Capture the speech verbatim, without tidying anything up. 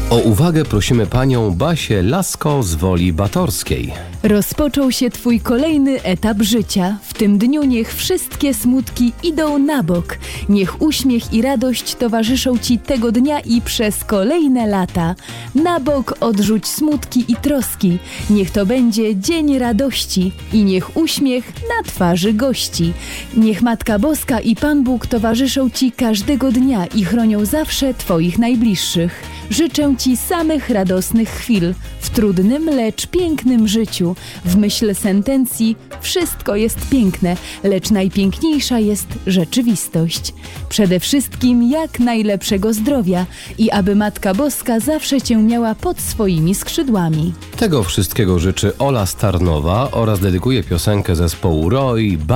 O uwagę prosimy panią Basię Lasko z Woli Batorskiej. Rozpoczął się twój kolejny etap życia. W tym dniu niech wszystkie smutki idą na bok. Niech uśmiech i radość towarzyszą ci tego dnia i przez kolejne lata. Na bok odrzuć smutki i troski. Niech to będzie dzień radości i niech uśmiech na twarzy gości. Niech Matka Boska i Pan Bóg towarzyszą ci każdego dnia i chronią zawsze twoich najbliższych. Życzę ci samych radosnych chwil w trudnym, lecz pięknym życiu. W myśl sentencji wszystko jest piękne, lecz najpiękniejsza jest rzeczywistość. Przede wszystkim jak najlepszego zdrowia i aby Matka Boska zawsze cię miała pod swoimi skrzydłami. Tego wszystkiego życzy Ola Starnowa oraz dedykuje piosenkę zespołu Roy.